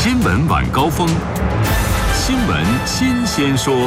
新闻晚高峰，新闻新鲜说。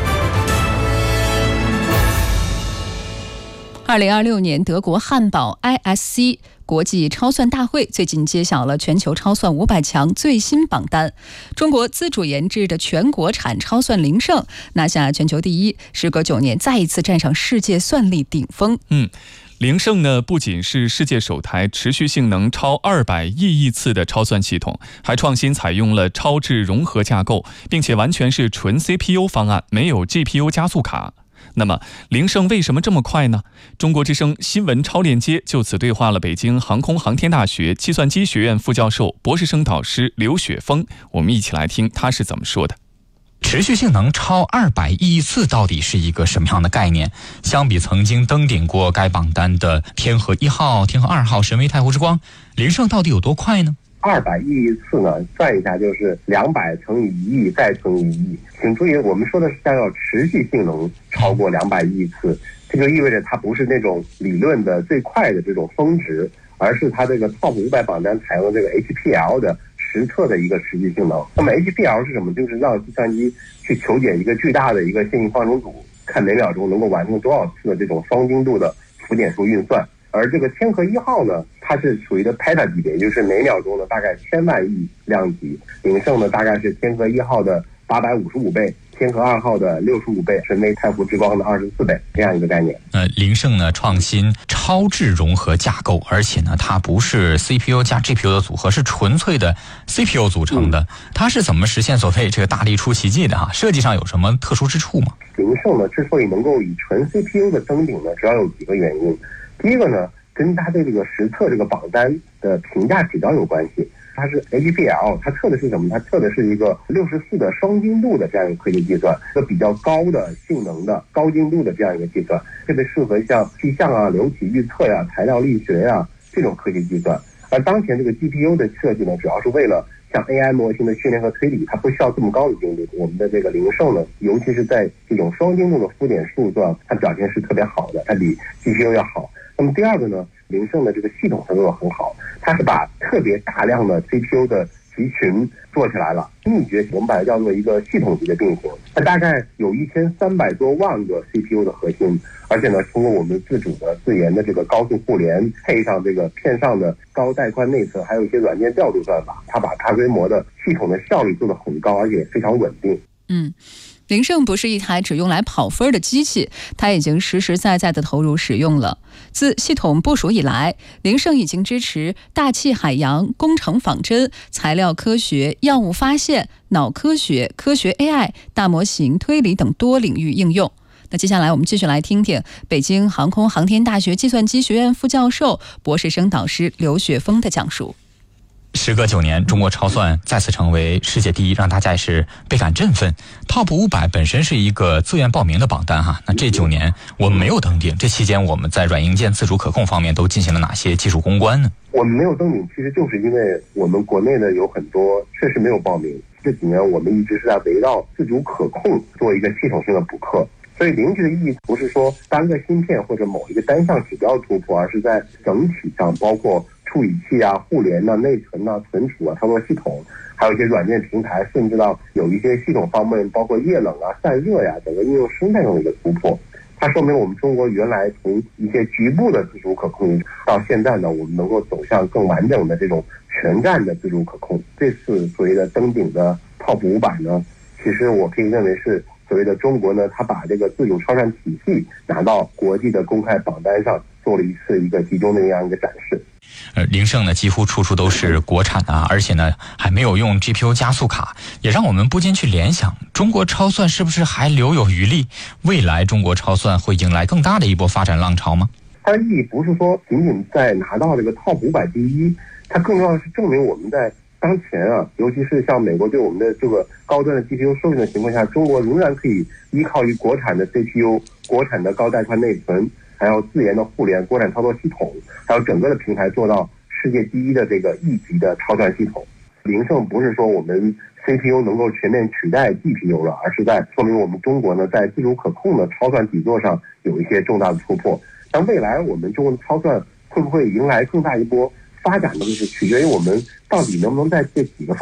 2026年德国汉堡 ISC 国际超算大会最近揭晓了全球超算500强最新榜单，中国自主研制的全国产超算灵胜拿下全球第一，时隔9年再一次站上世界算力顶峰。 灵胜呢，不仅是世界首台持续性能超200亿次的超算系统，还创新采用了超智融合架构，并且完全是纯 CPU 方案，没有 GPU 加速卡。那么灵胜为什么这么快呢？中国之声新闻超链接就此对话了北京航空航天大学计算机学院副教授、博士生导师刘雪峰，我们一起来听他是怎么说的。 持续性能超200亿次到底是一个什么样的概念？相比曾经登顶过该榜单的天河1号、天河2号、神威太湖之光，灵胜到底有多快呢 ？200亿次呢，算一下就是200乘以1亿再乘以1亿。请注意，我们说的是叫持续性能超过200亿次，这就意味着它不是那种理论的最快的这种峰值，而是它这个 TOP 500榜单采用这个 HPL 的实测的一个持续性能。那么 HPL 是什么？就是让计算机去求解一个巨大的一个线性方程组，看每秒钟能够完成多少次的这种双精度的浮点数运算。而这个天河1号呢，它是属于的 peta 级别，也就是每秒钟呢大概1000万亿量级。灵胜呢大概是天河1号的855倍，天河2号的65倍，神威太湖之光的24倍，这样一个概念。 灵胜呢创新超智融合架构，而且呢它不是 CPU 加 GPU 的组合，是纯粹的 CPU 组成的。它是怎么实现所谓这个大力出奇迹的设计上有什么特殊之处吗？ 灵胜呢之所以能够以纯 CPU 的登顶呢，主要有几个原因。第一个呢，跟它对这个实测这个榜单的评价指标有关系。它是 HPL， 它测的是什么？它测的是一个64的双精度的这样一个科学计算，一个比较高的性能的高精度的这样一个计算，特别适合像气象啊、流体预测呀、材料力学呀这种科学计算。而当前这个 GPU 的设计呢，主要是为了像 AI 模型的训练和推理，它不需要这么高的精度。我们的这个灵胜呢，尤其是在这种双精度的浮点数上，它表现是特别好的，它比 GPU 要好。那么第二个呢，灵胜的这个系统它做得很好，它是把特别大量的 CPU 的集群做起来了。秘诀我们把它叫做一个系统级的并行，它大概有1300多万个 CPU 的核心，而且呢，通过我们自主的自研的这个高速互联，配上这个片上的高带宽内存，还有一些软件调度算法，它把大规模的系统的效率做得很高，而且非常稳定。 灵胜不是一台只用来跑分的机器，它已经实实在在的投入使用了。自系统部署以来，灵胜已经支持大气海洋、工程仿真、材料科学、药物发现、脑科学、科学 AI、大模型推理等多领域应用。那接下来我们继续来听听北京航空航天大学计算机学院副教授、博士生导师刘雪峰的讲述。 时隔9年，中国超算再次成为世界第一，让大家也是倍感振奋。TOP 500本身是一个自愿报名的榜单那这9年我们没有登顶，这期间我们在软硬件自主可控方面都进行了哪些技术攻关呢？ 我们没有登顶，其实就是因为我们国内的有很多确实没有报名。这几年我们一直是在围绕自主可控做一个系统性的补课。所以灵级的意义不是说单个芯片或者某一个单项指标突破，而是在整体上，包括处理器啊、互联啊、内存啊、存储啊、操作系统，还有一些软件平台，甚至到有一些系统方面，包括液冷啊、散热呀，整个应用生态上的一个突破。它说明我们中国原来从一些局部的自主可控，到现在呢，我们能够走向更完整的这种全站的自主可控。这次所谓的登顶的 TOP 500呢，其实我可以认为是所谓的中国呢，它把这个自主超算体系拿到国际的公开榜单上，做了一个集中的这样一个展示。 灵胜呢几乎处处都是国产的而且呢还没有用 GPU 加速卡，也让我们不禁去联想，中国超算是不是还留有余力？未来中国超算会迎来更大的一波发展浪潮吗？ 它的意义不是说仅仅在拿到这个 TOP 500第一，它更重要的是证明我们在当前尤其是像美国对我们的这个高端的 GPU 授权的情况下，中国仍然可以依靠于国产的 CPU、国产的高带宽内存，还有自研的互联、国产操作系统，还有整个的平台做到世界第一的这个1级的超算系统。灵胜不是说我们 CPU 能够全面取代 GPU 了，而是在说明我们中国呢在自主可控的超算底座上有一些重大的突破。但未来我们中国的超算会不会迎来更大一波发展呢？就是取决于我们到底能不能在这几个